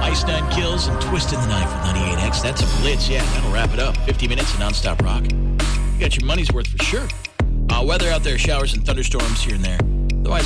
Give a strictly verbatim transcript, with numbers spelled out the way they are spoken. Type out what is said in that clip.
Ice Nine Kills and Twisting the Knife with ninety-eight X. That's a blitz. Yeah, that'll wrap it up. fifty minutes of nonstop rock. You got your money's worth for sure. Uh, weather out there, showers and thunderstorms here and there.